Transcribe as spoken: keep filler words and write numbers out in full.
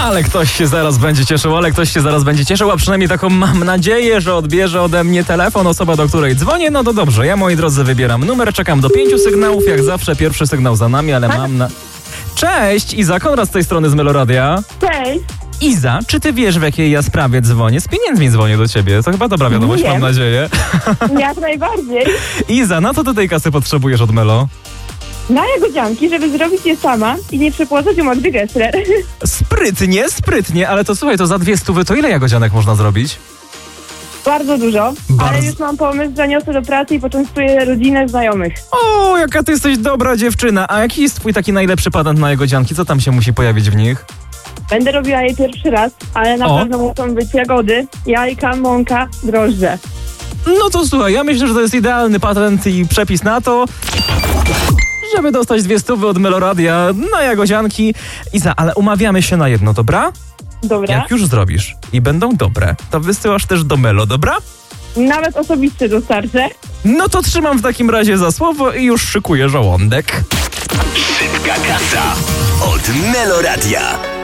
Ale ktoś się zaraz będzie cieszył, ale ktoś się zaraz będzie cieszył, a przynajmniej taką mam nadzieję, że odbierze ode mnie telefon osoba, do której dzwonię. No to dobrze, ja moi drodzy wybieram numer, czekam do pięciu sygnałów, jak zawsze pierwszy sygnał za nami, ale mam na... Cześć, Iza, Konrad z tej strony z Meloradia. Cześć. Iza, czy ty wiesz, w jakiej ja sprawie dzwonię? Z pieniędzmi dzwonię do ciebie, to chyba dobra wiadomość, Wiem. mam nadzieję. Jak najbardziej. Iza, na co ty tej kasy potrzebujesz od Melo? Na jagodzianki, żeby zrobić je sama i nie przepłacać u Magdy Gessler. Sprytnie, sprytnie, ale to słuchaj, to za dwie stówy to ile jagodzianek można zrobić? Bardzo dużo, Bardzo. ale już mam pomysł, zaniosę do pracy i poczęstuję rodzinę znajomych. O, jaka ty jesteś dobra dziewczyna. A jaki jest twój taki najlepszy patent na jagodzianki? Co tam się musi pojawić w nich? Będę robiła je pierwszy raz, ale na O. pewno muszą być jagody, jajka, mąka, drożdże. No to słuchaj, ja myślę, że to jest idealny patent i przepis na to, żeby dostać dwie stówy od Meloradia na jagodzianki. Iza, ale umawiamy się na jedno, dobra? Dobra? Jak już zrobisz i będą dobre, to wysyłasz też do Melo, dobra? Nawet osobiście dostarczę. No to trzymam w takim razie za słowo i już szykuję żołądek. Szybka kasa od Meloradia.